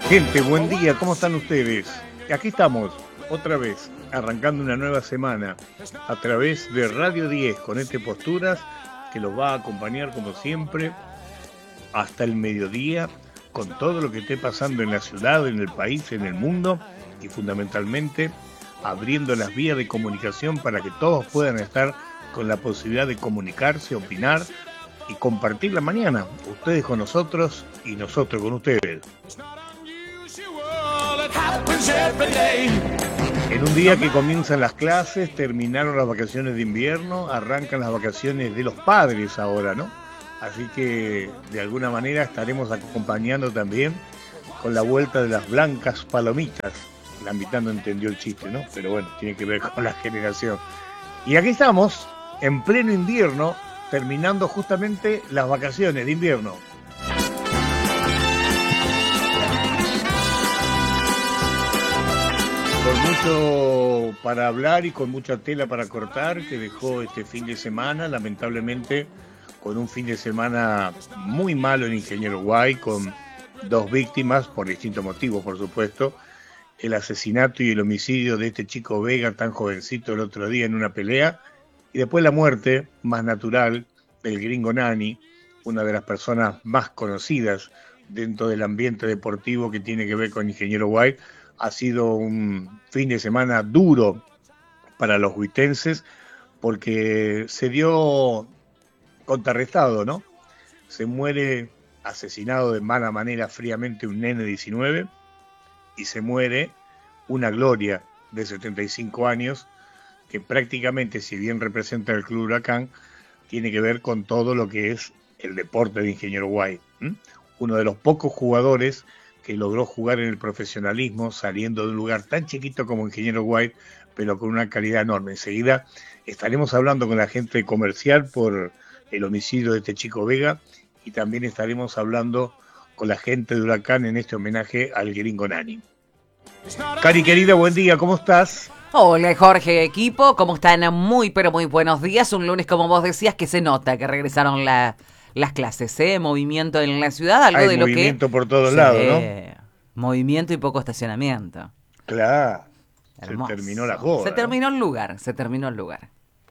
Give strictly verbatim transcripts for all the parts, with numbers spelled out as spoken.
Gente, buen día, ¿cómo están ustedes? Aquí estamos, otra vez, arrancando una nueva semana a través de Radio diez con este Posturas que los va a acompañar como siempre hasta el mediodía con todo lo que esté pasando en la ciudad, en el país, en el mundo y fundamentalmente abriendo las vías de comunicación para que todos puedan estar con la posibilidad de comunicarse, opinar y compartir la mañana, ustedes con nosotros y nosotros con ustedes. En un día que comienzan las clases, terminaron las vacaciones de invierno, arrancan las vacaciones de los padres ahora, ¿no? Así que de alguna manera estaremos acompañando también con la vuelta de las blancas palomitas. La mitad no entendió el chiste, ¿no? Pero bueno, tiene que ver con la generación. Y aquí estamos, en pleno invierno, terminando justamente las vacaciones de invierno. Con mucho para hablar y con mucha tela para cortar que dejó este fin de semana, lamentablemente con un fin de semana muy malo en Ingeniero Guay, con dos víctimas por distintos motivos, por supuesto, el asesinato y el homicidio de este chico Vega, tan jovencito el otro día en una pelea, y después la muerte más natural del gringo Nani, una de las personas más conocidas dentro del ambiente deportivo que tiene que ver con Ingeniero Guay. Ha sido un fin de semana duro para los huitenses porque se dio contrarrestado, ¿no? Se muere asesinado de mala manera fríamente un nene de diecinueve y se muere una gloria de setenta y cinco años que prácticamente, si bien representa el Club Huracán, tiene que ver con todo lo que es el deporte de Ingeniero Guay. ¿Mm? Uno de los pocos jugadores que logró jugar en el profesionalismo saliendo de un lugar tan chiquito como Ingeniero Guay, pero con una calidad enorme. Enseguida estaremos hablando con la gente comercial por el homicidio de este chico Vega y también estaremos hablando con la gente de Huracán en este homenaje al gringo Nani. Cari querida, buen día, ¿cómo estás? Hola Jorge, equipo, ¿cómo están? Muy pero muy buenos días. Un lunes, como vos decías, que se nota que regresaron la, las clases, ¿eh? Movimiento en la ciudad, algo Hay de lo que... movimiento por todos sí, lados, ¿no? Movimiento y poco estacionamiento. Claro, Hermoso. Se terminó la joda. Se terminó el lugar, se terminó el lugar.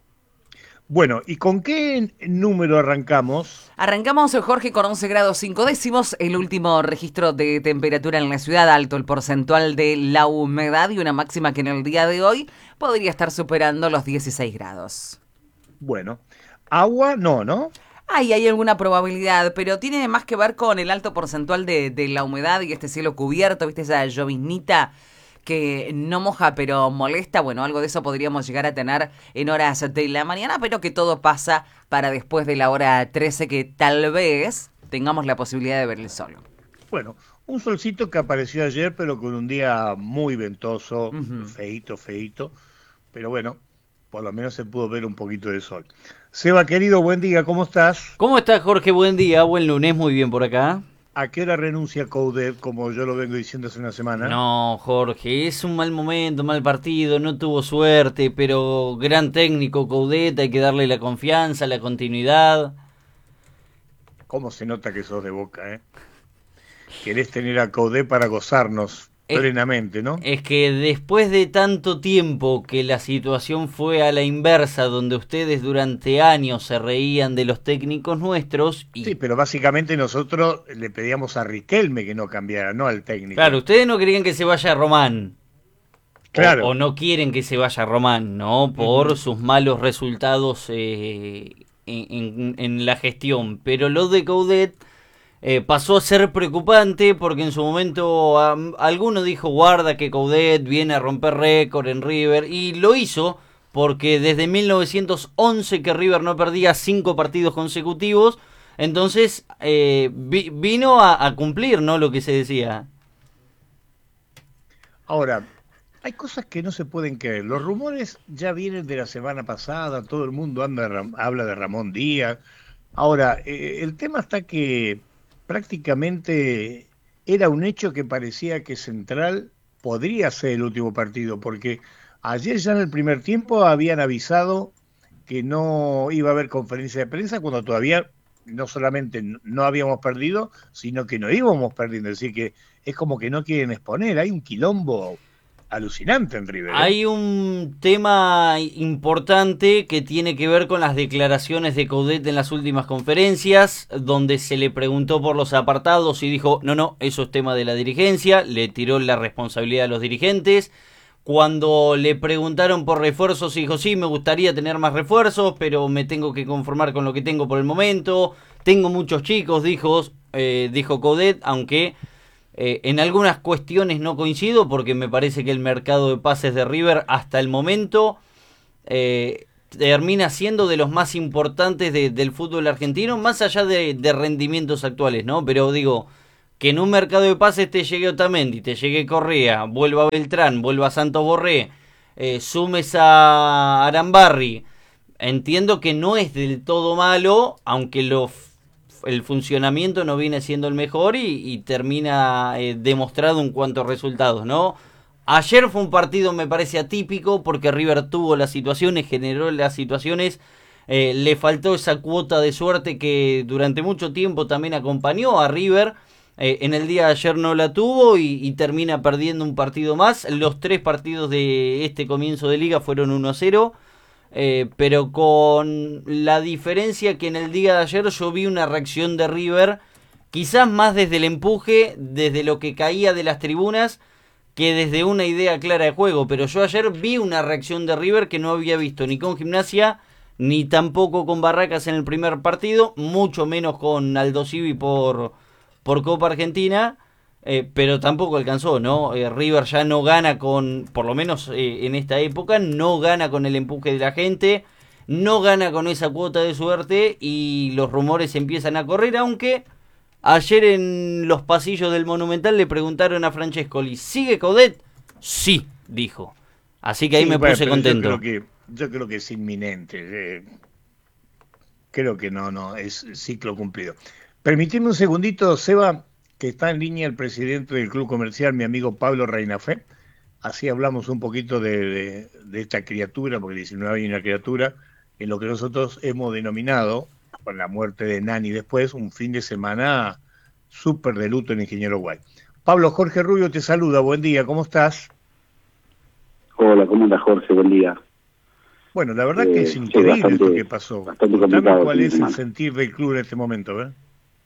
Bueno, ¿y con qué número arrancamos? Arrancamos, Jorge, con once grados cinco décimos, el último registro de temperatura en la ciudad, alto el porcentual de la humedad y una máxima que en el día de hoy podría estar superando los dieciséis grados. Bueno, agua no, ¿no? Ahí hay alguna probabilidad, pero tiene más que ver con el alto porcentual de, de la humedad y este cielo cubierto, ¿viste? Esa lloviznita que no moja pero molesta. Bueno, algo de eso podríamos llegar a tener en horas de la mañana, pero que todo pasa para después de la hora trece, que tal vez tengamos la posibilidad de ver el sol. Bueno, un solcito que apareció ayer, pero con un día muy ventoso, Uh-huh. feíto, feíto, pero bueno, por lo menos se pudo ver un poquito de sol. Seba, querido, buen día, ¿cómo estás? ¿Cómo estás, Jorge? Buen día, buen lunes, muy bien por acá. ¿A qué hora renuncia Coudet, como yo lo vengo diciendo hace una semana? No, Jorge, es un mal momento, mal partido, no tuvo suerte, pero gran técnico Coudet, hay que darle la confianza, la continuidad. ¿Cómo se nota que sos de Boca, eh? Querés tener a Coudet para gozarnos Eh, plenamente, ¿no? Es que después de tanto tiempo que la situación fue a la inversa, donde ustedes durante años se reían de los técnicos nuestros y... Sí, pero básicamente nosotros le pedíamos a Riquelme que no cambiara, no al técnico. Claro, ustedes no querían que se vaya Román. Claro. O, o no quieren que se vaya Román, ¿no? Por Uh-huh. sus malos resultados eh, en, en, en la gestión. Pero lo de Coudet eh, pasó a ser preocupante porque en su momento um, alguno dijo, guarda que Coudet viene a romper récord en River. Y lo hizo porque desde mil novecientos once que River no perdía cinco partidos consecutivos. Entonces eh, vi, vino a, a cumplir, ¿no? Lo que se decía. Ahora, hay cosas que no se pueden creer. Los rumores ya vienen de la semana pasada, todo el mundo anda, habla de Ramón Díaz. Ahora, eh, el tema está que prácticamente era un hecho que parecía que Central podría ser el último partido, porque ayer ya en el primer tiempo habían avisado que no iba a haber conferencia de prensa cuando todavía no solamente no habíamos perdido, sino que no íbamos perdiendo. Es decir, que es como que no quieren exponer. Hay un quilombo alucinante en River, ¿eh? Hay un tema importante que tiene que ver con las declaraciones de Coudet en las últimas conferencias, donde se le preguntó por los apartados y dijo, no, no, eso es tema de la dirigencia, le tiró la responsabilidad a los dirigentes. Cuando le preguntaron por refuerzos, dijo, sí, me gustaría tener más refuerzos, pero me tengo que conformar con lo que tengo por el momento. Tengo muchos chicos, dijo, eh, dijo Coudet, aunque eh, en algunas cuestiones no coincido, porque me parece que el mercado de pases de River hasta el momento eh, termina siendo de los más importantes de, del fútbol argentino, más allá de, de rendimientos actuales, ¿no? Pero digo, que en un mercado de pases te llegue Otamendi, te llegue Correa, vuelva Beltrán, vuelva Santos Borré, eh, sumes a Arambarri, entiendo que no es del todo malo, aunque lo, el funcionamiento no viene siendo el mejor y, y termina eh, demostrado en cuanto a resultados, ¿no? Ayer fue un partido, me parece, atípico, porque River tuvo las situaciones, generó las situaciones, eh, le faltó esa cuota de suerte que durante mucho tiempo también acompañó a River. Eh, en el día de ayer no la tuvo y, y termina perdiendo un partido más. Los tres partidos de este comienzo de liga fueron uno a cero, eh, pero con la diferencia que en el día de ayer yo vi una reacción de River, quizás más desde el empuje, desde lo que caía de las tribunas, que desde una idea clara de juego. Pero yo ayer vi una reacción de River que no había visto ni con Gimnasia, ni tampoco con Barracas en el primer partido, mucho menos con Aldo Civi por... por Copa Argentina, eh, pero tampoco alcanzó, ¿no? Eh, River ya no gana con, por lo menos eh, en esta época, no gana con el empuje de la gente, no gana con esa cuota de suerte y los rumores empiezan a correr, aunque ayer en los pasillos del Monumental le preguntaron a Francescoli, ¿sigue Coudet? Sí, dijo. Así que ahí sí, me bueno, puse contento. Yo creo que, yo creo que es inminente. Eh, creo que no, no, es ciclo cumplido. Permitime un segundito, Seba, que está en línea el presidente del Club Comercial, mi amigo Pablo Reinafé. Así hablamos un poquito de, de, de esta criatura, porque diecinueve años una criatura, en lo que nosotros hemos denominado, con la muerte de Nani después, un fin de semana súper de luto en Ingeniero Guay. Pablo, Jorge Rubio te saluda, buen día, ¿cómo estás? Hola, ¿cómo andas, Jorge? Buen día. Bueno, la verdad eh, que es increíble sí, bastante, esto que pasó. Contame cuál es el sentir del club en este momento, ¿verdad?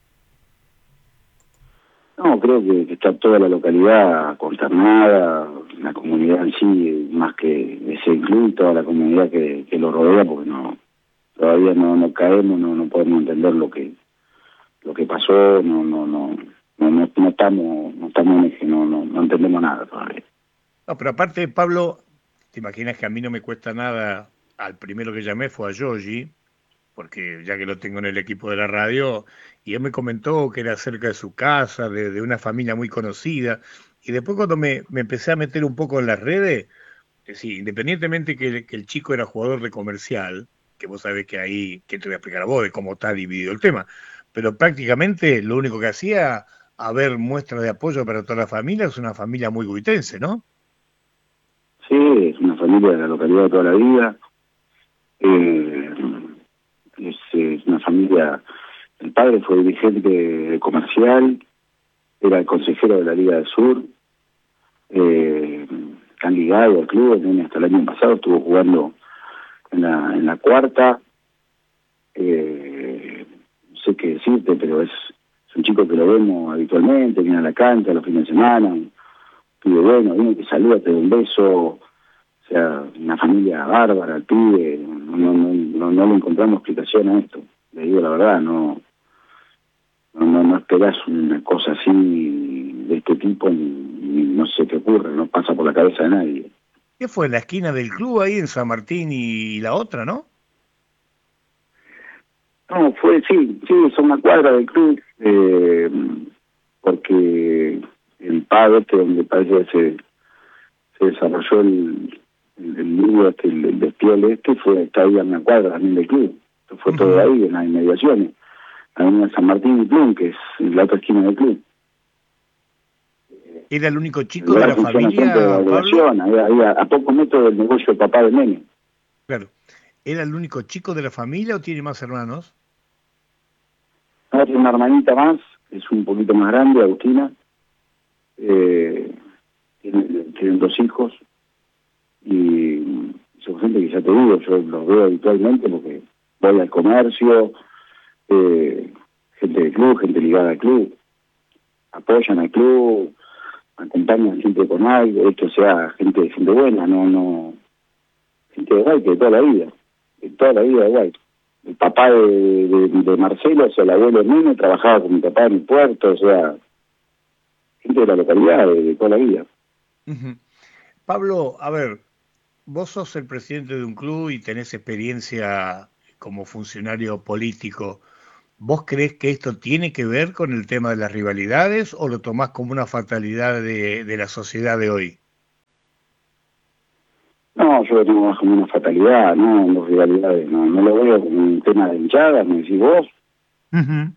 No, creo que, que está toda la localidad consternada, la comunidad en sí, más que ese club, toda la comunidad que, que lo rodea, porque no todavía no, no caemos, no, no podemos entender lo que lo que pasó, no no no no, no, no estamos no estamos en eje, no, no, no entendemos nada todavía. No, pero aparte, Pablo, te imaginas que a mí no me cuesta nada, al primero que llamé fue a Yogi, porque ya que lo tengo en el equipo de la radio, y él me comentó que era cerca de su casa, de, de una familia muy conocida, y después cuando me, me empecé a meter un poco en las redes, es decir, independientemente que, que el chico era jugador de Comercial, que vos sabés que ahí, que te voy a explicar a vos de cómo está dividido el tema, pero prácticamente lo único que hacía, a ver muestras de apoyo para toda la familia, es una familia muy guitense, ¿no? Sí, es una familia de la localidad de toda la vida, eh... Es, es una familia, el padre fue dirigente de Comercial, era el consejero de la Liga del Sur, eh, han ligado al club, hasta el año pasado estuvo jugando en la, en la cuarta, eh, no sé qué decirte, pero es, es un chico que lo vemos habitualmente, viene a la cancha los fines de semana, un pibe bueno, viene que saluda, te da un beso. O sea, una familia bárbara, el pibe, no, no, no, no le encontramos explicación a esto. Le digo la verdad, no no, no, no esperás una cosa así de este tipo, ni, ni no se te ocurre, no pasa por la cabeza de nadie. ¿Qué fue? ¿En la esquina del club ahí en San Martín y la otra, no? No, fue, sí, sí, es una cuadra del club, eh, porque el pago este donde parece que se, se desarrolló el... el, el libro este, el, el despiole este, fue, está ahí a una cuadra también del club. Esto fue uh-huh. todo ahí, en las inmediaciones. Avenida San Martín y Plum, que es la otra esquina del club. ¿Era el único chico de la familia, de Pablo? Ahí, ahí a, a pocos metros del negocio del papá de Nene. Claro. ¿Era el único chico de la familia o tiene más hermanos? Ahora tiene una hermanita más, es un poquito más grande, Agustina. Eh, tienen, tienen dos hijos. Y son gente que ya te digo, yo los veo habitualmente porque voy al comercio, eh, gente del club, gente ligada al club, apoyan al club, acompañan siempre con algo, esto sea gente, gente buena, no, no, gente de Guay, de toda la vida, de toda la vida de Guay. El papá de, de, de Marcelo, o sea, el abuelo Nene, trabajaba con mi papá en el puerto, o sea, gente de la localidad, de, de toda la vida. Uh-huh. Pablo, a ver, vos sos el presidente de un club y tenés experiencia como funcionario político. ¿Vos creés que esto tiene que ver con el tema de las rivalidades o lo tomás como una fatalidad de, de la sociedad de hoy? No, yo lo tengo más como una fatalidad, no, las rivalidades, no, no lo veo como un tema de hinchadas, me decís vos. Uh-huh.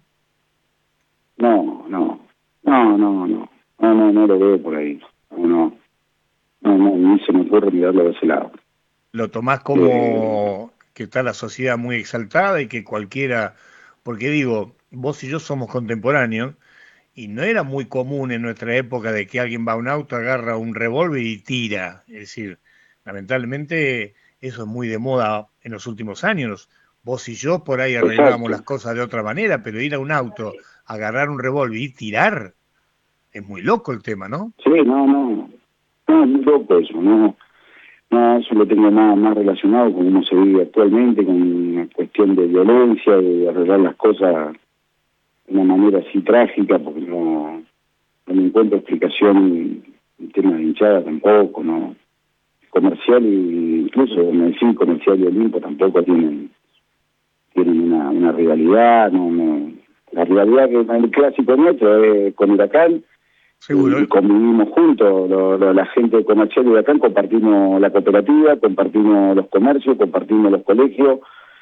No, no, no, no, no, no, no, no lo veo por ahí, no, no, no, no, ni se me ocurre mirarlo de ese lado. ¿Lo tomás como eh... que está la sociedad muy exaltada y que cualquiera... Porque digo, vos y yo somos contemporáneos y no era muy común en nuestra época de que alguien va a un auto, agarra un revólver y tira. Es decir, lamentablemente eso es muy de moda en los últimos años. Vos y yo por ahí arreglábamos las cosas de otra manera, pero ir a un auto, agarrar un revólver y tirar, es muy loco el tema, ¿no? Sí, no, no, no, es muy loco eso, no. No, eso lo tengo más, más relacionado con cómo se vive actualmente, con una cuestión de violencia, de arreglar las cosas de una manera así trágica, porque no, no me encuentro explicación en temas de hinchada tampoco, ¿no? Comercial, y incluso, me decís, Comercial y Olimpo tampoco tienen tienen una, una rivalidad, no, no. La rivalidad que en el clásico nuestro es con Huracán. Seguro. Y convivimos juntos, lo, lo, la gente de Comercial y Huracán, compartimos la cooperativa, compartimos los comercios, compartimos los colegios,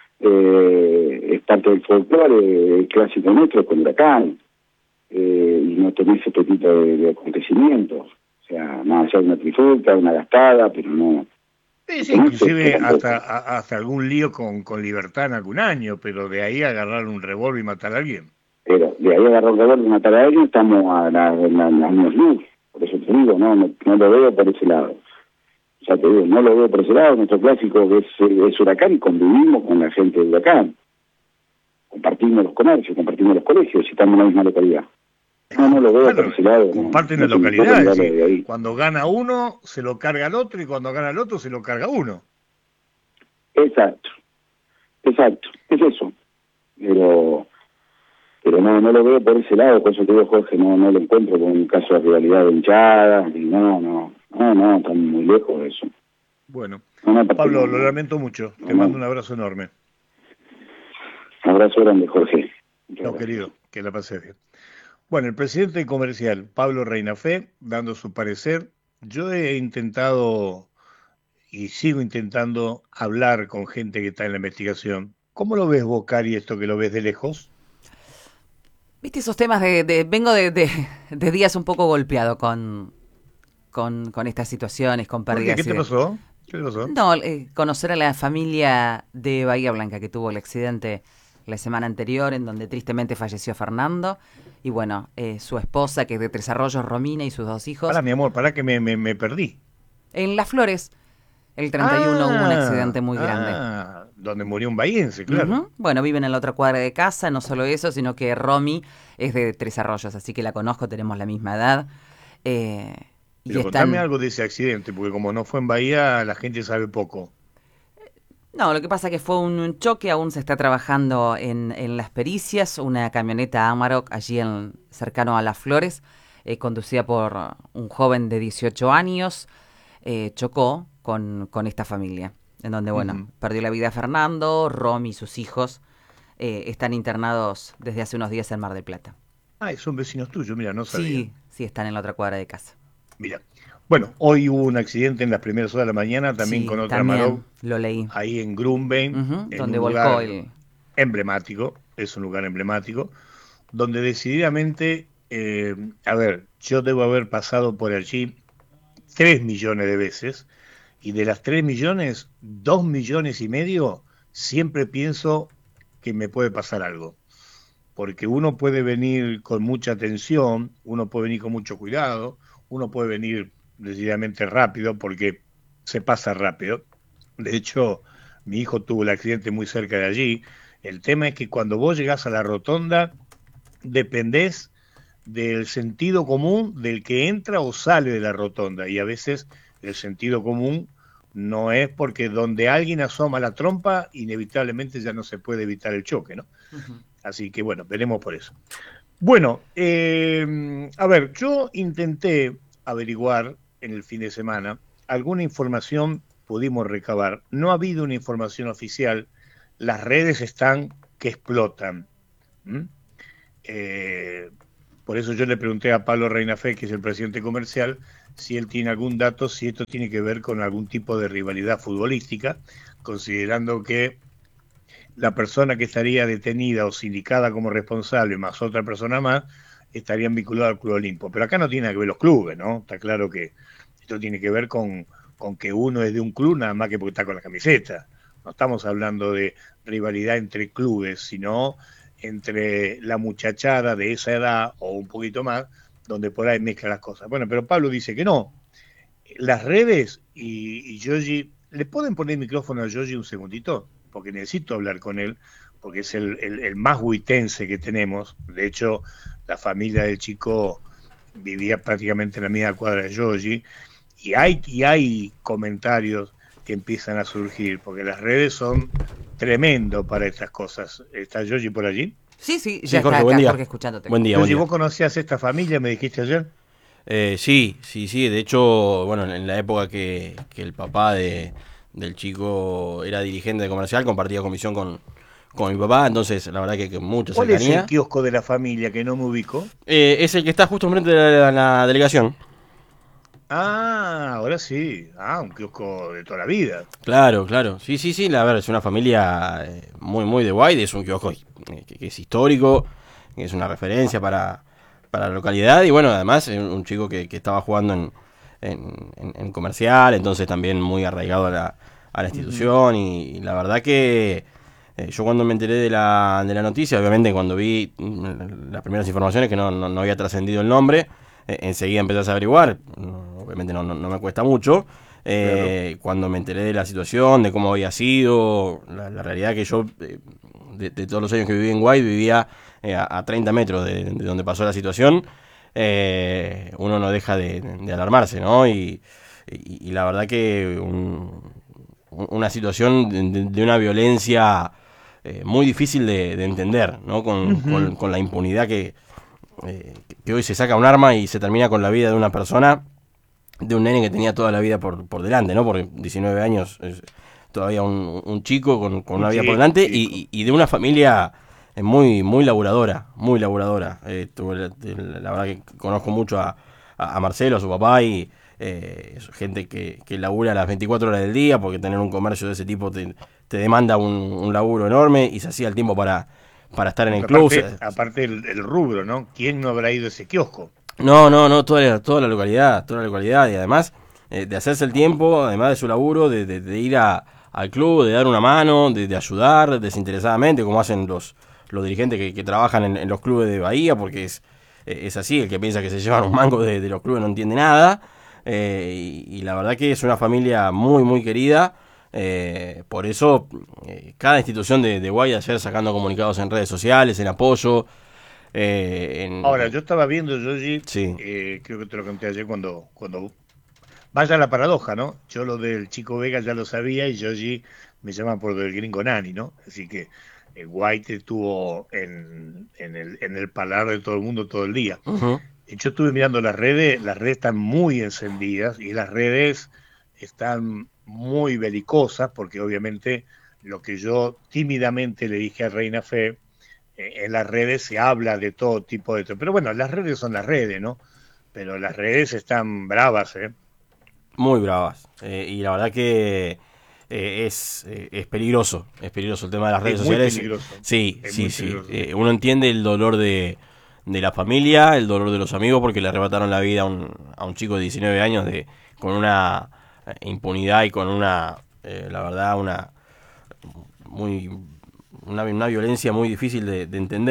eh, es parte del folclore, el clásico nuestro con Huracán, eh, y no tenés este tipo de, de acontecimientos, o sea, más allá de una trifulca, una gastada, pero no... Sí, sí, inclusive hasta, hasta algún lío con, con Libertad en algún año, pero de ahí agarrar un revólver y matar a alguien. Pero de ahí agarrar un revólver y matar a alguien, estamos a la, la, la años luz. Por eso te digo, no, no, no lo veo por ese lado. Ya te digo, no lo veo por ese lado. Nuestro clásico es, es Huracán y convivimos con la gente de Huracán. Compartimos los comercios, compartimos los colegios y estamos en la misma localidad. No, no lo veo claro, por ese lado. Comparten no, la no localidad. Sí. Cuando gana uno, se lo carga el otro, y cuando gana el otro, se lo carga uno. Exacto, exacto, es eso. Pero... pero no no lo veo por ese lado, por eso te digo, Jorge, no no lo encuentro como un caso de rivalidad de hinchadas, y no, no, no, no, están muy lejos de eso. Bueno, no, no, Pablo, no, lo lamento mucho, te no, mando un abrazo enorme. Un abrazo grande, Jorge. Muchas no, gracias. Querido, que la pases bien. Bueno, el presidente comercial, Pablo Reinafé, dando su parecer. Yo he intentado y sigo intentando hablar con gente que está en la investigación. ¿Cómo lo ves vos, Cari, esto que lo ves de lejos? Viste esos temas de... de vengo de, de, de días un poco golpeado con, con, con estas situaciones, con pérdidas. ¿Qué te pasó? ¿Qué te pasó? No, eh, conocer a la familia de Bahía Blanca que tuvo el accidente la semana anterior, en donde tristemente falleció Fernando. Y bueno, eh, su esposa, que es de Tres Arroyos, Romina, y sus dos hijos. Pará, mi amor, pará que me, me, me perdí. En Las Flores, el treinta y uno, ah, hubo un accidente muy ah, grande. Donde murió un bahiense, claro. Uh-huh. Bueno, viven en la otra cuadra de casa, no solo eso, sino que Romy es de Tres Arroyos, así que la conozco, tenemos la misma edad. Eh, y Pero están... contame algo de ese accidente, porque como no fue en Bahía, la gente sabe poco. No, lo que pasa es que fue un choque, aún se está trabajando en, en las pericias, una camioneta Amarok allí en, cercano a Las Flores, eh, conducida por un joven de dieciocho años, eh, chocó con, con esta familia, en donde, bueno, uh-huh. perdió la vida Fernando, Romy y sus hijos, eh, están internados desde hace unos días en Mar del Plata. Ah, son vecinos tuyos, mira, no sabía. Sí, sí, están en la otra cuadra de casa. Mira. Bueno, hoy hubo un accidente en las primeras horas de la mañana, también sí, con otra Amarok. Lo leí. Ahí en Grumben, uh-huh, en donde un volcó lugar el... emblemático, es un lugar emblemático, donde decididamente, eh, a ver, yo debo haber pasado por allí tres millones de veces, y de las tres millones, dos millones y medio, siempre pienso que me puede pasar algo. porque uno puede venir con mucha atención, uno puede venir con mucho cuidado, uno puede venir decididamente rápido porque se pasa rápido. De hecho, mi hijo tuvo el accidente muy cerca de allí. El tema es que cuando vos llegás a la rotonda, dependés del sentido común del que entra o sale de la rotonda, y a veces el sentido común no es, porque donde alguien asoma la trompa, inevitablemente ya no se puede evitar el choque, ¿no? Uh-huh. Así que bueno, veremos por eso. Bueno, eh, a ver, yo intenté averiguar en el fin de semana, alguna información pudimos recabar, no ha habido una información oficial, las redes están que explotan. ¿Mm? Eh, por eso yo le pregunté a Pablo Reinafé, que es el presidente comercial, si él tiene algún dato, si esto tiene que ver con algún tipo de rivalidad futbolística, considerando que la persona que estaría detenida o sindicada como responsable, más otra persona más, estarían vinculados al Club Olimpo. Pero acá no tiene que ver los clubes, ¿no? Está claro que esto tiene que ver con, con que uno es de un club nada más que porque está con la camiseta. No estamos hablando de rivalidad entre clubes, sino entre la muchachada de esa edad o un poquito más, donde por ahí mezcla las cosas. Bueno, pero Pablo dice que no. Las redes y, y Yogi, ¿le pueden poner el micrófono a Yogi un segundito? Porque necesito hablar con él, porque es el, el, el más huitense que tenemos. De hecho, la familia del chico vivía prácticamente en la misma cuadra de Yogi, y hay, y hay comentarios que empiezan a surgir, porque las redes son tremendo para estas cosas. ¿Está Yogi por allí? Sí, sí, ya sí, Jorge, está buen acá, día. Jorge, escuchándote. Buen día, Yogi, buen día. ¿vos conocías esta familia, me dijiste ayer? Eh, sí, sí, sí. De hecho, bueno, en la época que, que el papá de, del chico era dirigente de comercial, compartía comisión con, con mi papá, entonces la verdad que, que mucha ¿Cuál cercanía. es el kiosco de la familia que no me ubico? Eh, es el que está justo enfrente de la, la delegación. Ah, ahora sí. Ah, un kiosco de toda la vida. Claro, claro. Sí, sí, sí. La verdad es una familia eh, muy, muy de guay. Es un kiosco eh, que, que es histórico, que es una referencia para, para la localidad. Y bueno, además es un chico que, que estaba jugando en, en, en, en comercial, entonces también muy arraigado a la, a la institución. Uh-huh. y, y la verdad que eh, yo cuando me enteré de la, de la noticia, obviamente cuando vi las primeras informaciones que no, no, no había trascendido el nombre, eh, enseguida empecé a averiguar. No, obviamente no, no, no me cuesta mucho. Eh, claro. Cuando me enteré de la situación, de cómo había sido, la, la realidad que yo, eh, de, de todos los años que viví en Guay, vivía eh, a, a treinta metros de, de donde pasó la situación, eh, uno no deja de, de alarmarse, ¿no? Y, y, y la verdad que un, una situación de, de una violencia eh, muy difícil de, de entender, ¿no? Con, uh-huh. con, con la impunidad que, eh, que hoy se saca un arma y se termina con la vida de una persona, de un nene que tenía toda la vida por, por delante, ¿no? Porque diecinueve años es todavía un, un chico con, con una vida sí, por delante y, y de una familia muy muy laburadora, muy laburadora. Eh, tuve, la, la verdad que conozco mucho a, a Marcelo, a su papá, y eh, es gente que, que labura las veinticuatro horas del día, porque tener un comercio de ese tipo te, te demanda un, un laburo enorme, y se hacía el tiempo para, para estar en el club. Aparte, aparte el, el rubro, ¿no? ¿Quién no habrá ido a ese kiosco? No, no, no, toda la, toda la localidad, toda la localidad, y además eh, de hacerse el tiempo, además de su laburo, de, de, de ir a, al club, de dar una mano, de, de ayudar desinteresadamente, como hacen los, los dirigentes que, que trabajan en, en los clubes de Bahía, porque es, es así, el que piensa que se llevan un mango de, de los clubes no entiende nada, eh, y, y la verdad que es una familia muy, muy querida. Eh, por eso eh, cada institución de, de Guay ayer sacando comunicados en redes sociales, en apoyo. Eh, en... Ahora, yo estaba viendo, Yogi, sí. eh, creo que te lo conté ayer cuando, cuando... Vaya la paradoja, ¿no? Yo lo del Chico Vega ya lo sabía y Yogi me llama por lo del gringo Nani, ¿no? Así que eh, White estuvo en, en, el, en el paladar de todo el mundo todo el día. Uh-huh. Yo estuve mirando las redes, las redes están muy encendidas y las redes están muy belicosas, porque obviamente lo que yo tímidamente le dije a Reina Fe, en las redes se habla de todo tipo de... Pero bueno, las redes son las redes, ¿no? Pero las redes están bravas, ¿eh? Muy bravas. Eh, y la verdad que eh, es, eh, es peligroso. Es peligroso el tema de las redes es sociales. Muy peligroso. Sí, es sí, muy sí. Peligroso. Eh, uno entiende el dolor de, de la familia, el dolor de los amigos, porque le arrebataron la vida a un, a un chico de diecinueve años de, con una impunidad y con una, eh, la verdad, una... muy una, una violencia muy difícil de, de entender,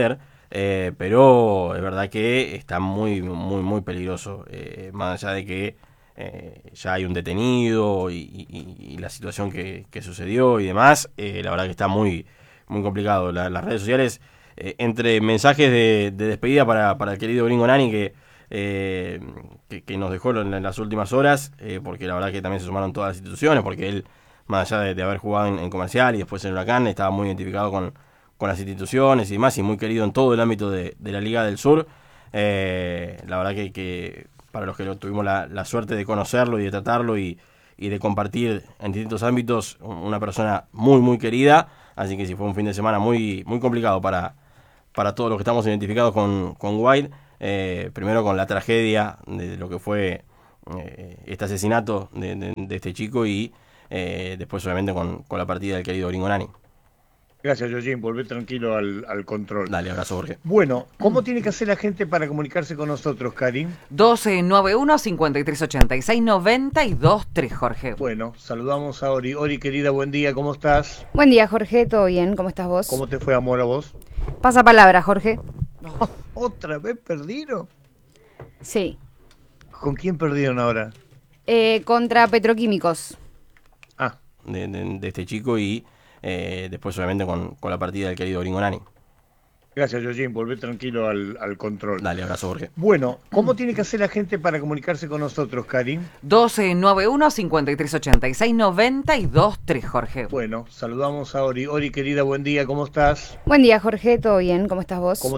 Eh, pero es verdad que está muy, muy, muy peligroso. Eh, más allá de que eh, ya hay un detenido y, y, y la situación que, que sucedió y demás, eh, la verdad que está muy, muy complicado. La, las redes sociales, eh, entre mensajes de, de despedida para, para el querido Gringo Nani, que, eh, que, que nos dejó en, en las últimas horas, eh, porque la verdad que también se sumaron todas las instituciones, porque él, más allá de, de haber jugado en, en Comercial y después en Huracán, estaba muy identificado con con las instituciones y demás, y muy querido en todo el ámbito de, de la Liga del Sur. Eh, la verdad que, que para los que lo, tuvimos la, la suerte de conocerlo y de tratarlo y, y de compartir en distintos ámbitos, una persona muy, muy querida, así que sí, fue un fin de semana muy, muy complicado para, para todos los que estamos identificados con, con White, eh, primero con la tragedia de lo que fue eh, este asesinato de, de, de este chico y eh, después obviamente con, con la partida del querido Gringo Nani. Gracias, Yoyin. Volvé tranquilo al, al control. Dale, abrazo, Jorge. Bueno, ¿cómo tiene que hacer la gente para comunicarse con nosotros, Karin? doce noventa y uno, cincuenta y tres ochenta y seis, noventa y dos tres, Jorge. Bueno, saludamos a Ori. Ori, querida, buen día, ¿cómo estás? Buen día, Jorge, ¿todo bien? ¿Cómo estás vos? ¿Cómo te fue, amor, a vos? Pasa palabra, Jorge. Oh, ¿Otra vez perdieron? Sí. ¿Con quién perdieron ahora? Eh, contra Petroquímicos. Ah. De, de, de este chico y eh, después obviamente con, con la partida del querido Gringo Nani. Gracias, Yoyin. Volvé tranquilo al, al control. Dale, abrazo, Jorge. Bueno, ¿cómo tiene que hacer la gente para comunicarse con nosotros, Karin? doce noventa y uno, cincuenta y tres ochenta y seis, noventa y dos tres, Jorge. Bueno, saludamos a Ori. Ori, querida, buen día, ¿cómo estás? Buen día, Jorge, ¿todo bien? ¿Cómo estás vos? ¿Cómo